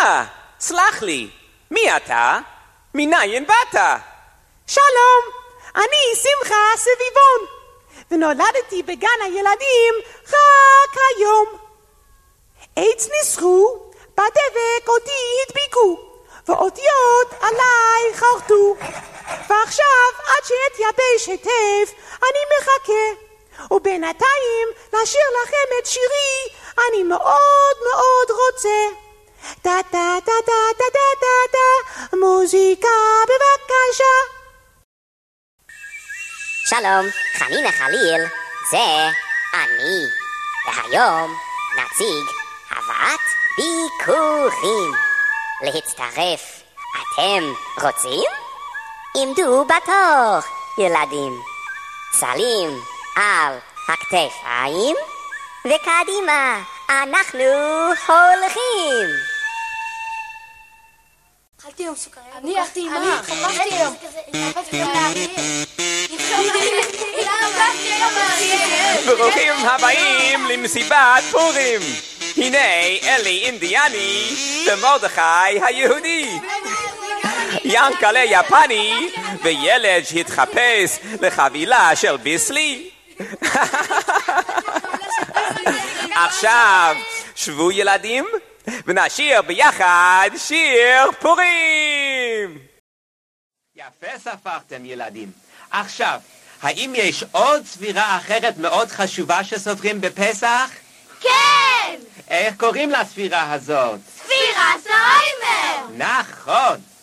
סלח לי, מי אתה? מניין באת? שלום, אני שמחה סביבון, ונולדתי בגן הילדים רק היום. עץ ניסחו, בדבק אותי הדביקו, ואותיות עליי חרטו. ועכשיו עד שאתייבש היטב אני מחכה, ובינתיים לשיר לכם את שירי אני מאוד מאוד רוצה. טה טה טה טה טה טה טה טה, מוזיקה בבקשה. שלום, חנינה חליל, זה אני. והיום נציג הבאת ביקורים. להצטרף, אתם רוצים? עמדו בתור, ילדים. צלים על הכתפיים, וקדימה, אנחנו הולכים. אכלתי יום סוכריה. אני אכלתי מה? חפשתי יום. ברוכים הבאים למסיבת פורים. הנה אלי אינדיאני ומרדכי היהודי, ינקלה יפני וילד שהתחפש לחבילה של ביסלי. עכשיו שבו ילדים ונשיר ביחד שיר פורים. יפה ספרתם ילדים. עכשיו, האם יש עוד ספירה אחרת מאוד חשובה שסופרים בפסח? כן! איך קוראים לספירה הזאת? ספירת העומר! נכון.